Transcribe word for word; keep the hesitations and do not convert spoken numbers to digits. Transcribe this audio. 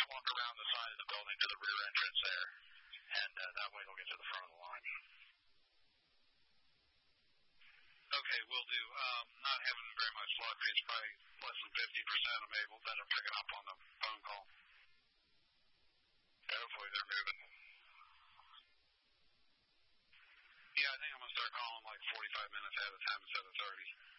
just walk around the side of the building to the rear entrance there, and uh, that way they'll get to the front of the line. Okay, will do. Um, not having very much luck. It's probably less than fifty percent of able that are picking up on the phone call. Hopefully they're moving. Yeah, I think I'm going to start calling like forty-five minutes ahead of time instead of thirty.